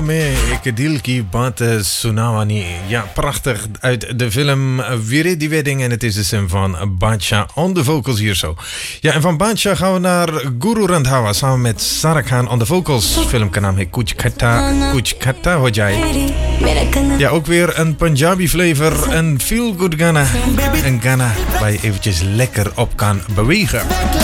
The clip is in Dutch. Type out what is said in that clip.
me ik dilki bat Sunawani. Ja, prachtig uit de film Viredi Wedding. En het is de stem van Badshah on the vocals hier zo. Ja, en van Badshah gaan we naar Guru Randhawa samen met Sarah Khan on the vocals. Film ka naam hai Kuch Khata Ho Jaye. Ja, ook weer een Punjabi flavor, een feel good Ghana. Een Ghana waar je eventjes lekker op kan bewegen.